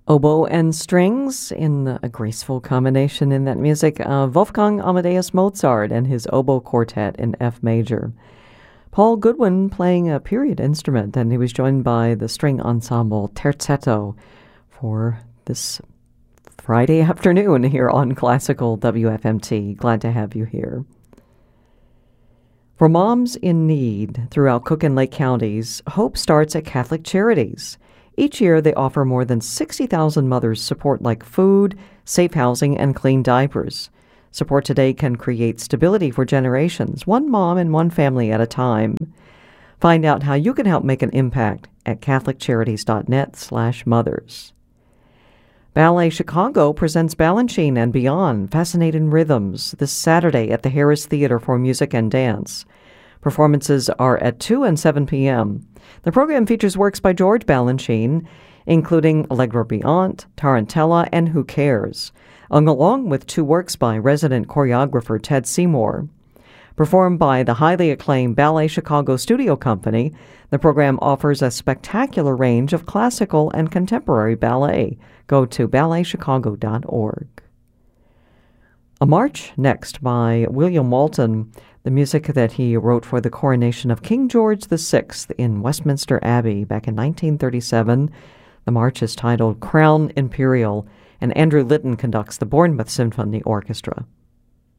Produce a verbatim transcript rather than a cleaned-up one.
Oboe and strings in a graceful combination in that music. Uh, Wolfgang Amadeus Mozart and his oboe quartet in F major. Paul Goodwin playing a period instrument, and he was joined by the string ensemble Terzetto for this Friday afternoon here on Classical W F M T. Glad to have you here. For moms in need throughout Cook and Lake counties, hope starts at Catholic Charities. Each year, they offer more than sixty thousand mothers support like food, safe housing, and clean diapers. Support today can create stability for generations, one mom and one family at a time. Find out how you can help make an impact at catholiccharities.net slash mothers. Ballet Chicago presents Balanchine and Beyond, Fascinating Rhythms, this Saturday at the Harris Theater for Music and Dance. Performances are at two and seven p.m. The program features works by George Balanchine, including Allegra Beyond, Tarantella, and Who Cares, along with two works by resident choreographer Ted Seymour. Performed by the highly acclaimed Ballet Chicago Studio Company, the program offers a spectacular range of classical and contemporary ballet. Go to ballet chicago dot org. A March Next by William Walton, the music that he wrote for the coronation of King George the Sixth in Westminster Abbey back in nineteen thirty-seven. The march is titled Crown Imperial, and Andrew Litton conducts the Bournemouth Symphony Orchestra.